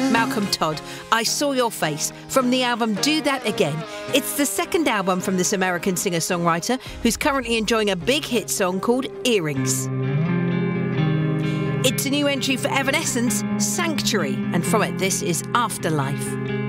Malcolm Todd, I Saw Your Face, from the album Do That Again. It's the second album from this American singer-songwriter who's currently enjoying a big hit song called Earrings. It's a new entry for Evanescence, Sanctuary, and from it this is Afterlife.